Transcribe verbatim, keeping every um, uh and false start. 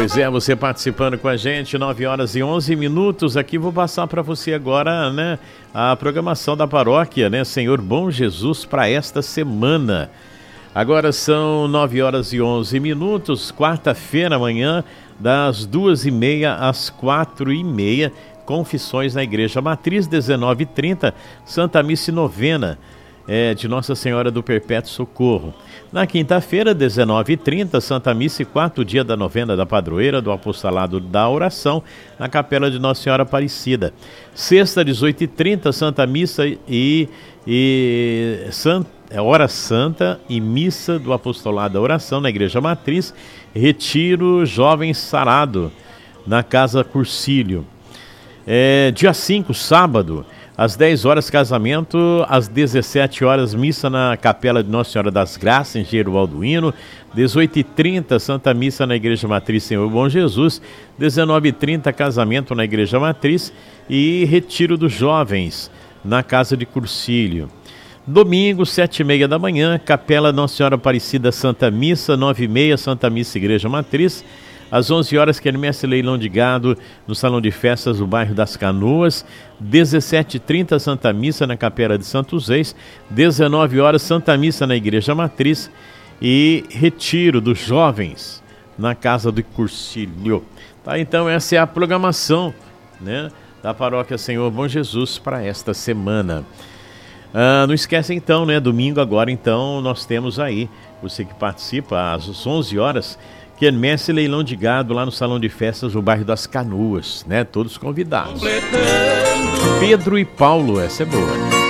Pois é, você participando com a gente, nove horas e onze minutos. Aqui vou passar para você agora, né, a programação da paróquia, né, Senhor Bom Jesus, para esta semana. Agora são nove horas e onze minutos, quarta-feira, amanhã, das duas e meia às quatro e meia, confissões na Igreja Matriz, dezenove e trinta, Santa Missa e Novena é, de Nossa Senhora do Perpétuo Socorro. Na quinta-feira, dezenove e trinta, Santa Missa e quarto dia da novena da Padroeira do Apostolado da Oração, na Capela de Nossa Senhora Aparecida. Sexta, dezoito e trinta, Santa Missa e, e Santa, Hora Santa e Missa do Apostolado da Oração, na Igreja Matriz. Retiro Jovem Sarado, na Casa Cursilho. É, dia cinco, sábado, às dez horas, casamento, às dezessete horas, missa na Capela de Nossa Senhora das Graças, em Engenheiro Balduino. dezoito e trinta, Santa Missa na Igreja Matriz Senhor Bom Jesus. dezenove e trinta, casamento na Igreja Matriz e retiro dos jovens na Casa de Cursilho. Domingo, sete e meia da manhã, Capela Nossa Senhora Aparecida, Santa Missa. Nove e meia, Santa Missa Igreja Matriz. Às onze horas, quermesse leilão de gado no Salão de Festas do bairro das Canoas. dezessete e trinta, Santa Missa na Capela de Santos Reis. dezenove horas, Santa Missa na Igreja Matriz e retiro dos jovens na Casa do Cursilho. Tá, então essa é a programação, né, da Paróquia Senhor Bom Jesus para esta semana. Ah, não esquece então, né, domingo agora então nós temos aí, você que participa, às onze horas, quermesse leilão de gado lá no Salão de Festas do bairro das Canoas, né? Todos convidados. Pedro e Paulo, essa é boa.